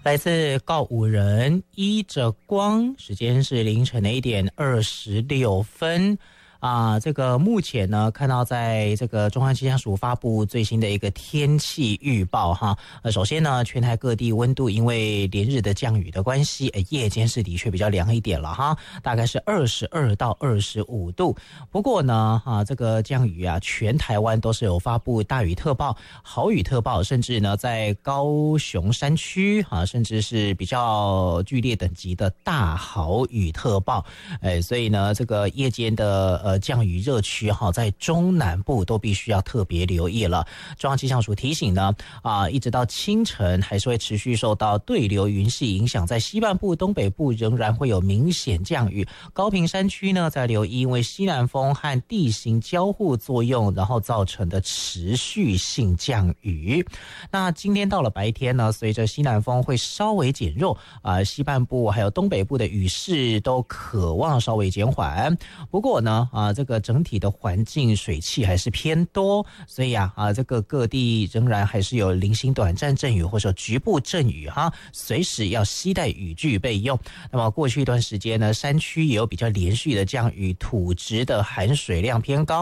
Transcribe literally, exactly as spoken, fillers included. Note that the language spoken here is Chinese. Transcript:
来自告五人依着光，时间是凌晨的一点二十六分。啊，这个目前呢，看到在这个中央气象署发布最新的一个天气预报哈。呃，首先呢，全台各地温度因为连日的降雨的关系，呃，夜间是的确比较凉一点了哈，大概是二十二到二十五度。不过呢，啊，这个降雨啊，全台湾都是有发布大雨特报、豪雨特报，甚至呢，在高雄山区啊，甚至是比较剧烈等级的大豪雨特报。哎，所以呢，这个夜间的呃。呃，降雨热区哈，在中南部都必须要特别留意了。中央气象署提醒呢，啊，一直到清晨还是会持续受到对流云系影响，在西半部、东北部仍然会有明显降雨。高屏山区呢，在留意因为西南风和地形交互作用，然后造成的持续性降雨。那今天到了白天呢，随着西南风会稍微减弱，啊，西半部还有东北部的雨势都可望稍微减缓。不过呢，啊。啊，这个整体的环境水汽还是偏多，所以啊啊，这个各地仍然还是有零星短暂阵雨或者局部阵雨哈，随时要携带雨具备用。那么过去一段时间呢，山区也有比较连续的降雨，土质的含水量偏高。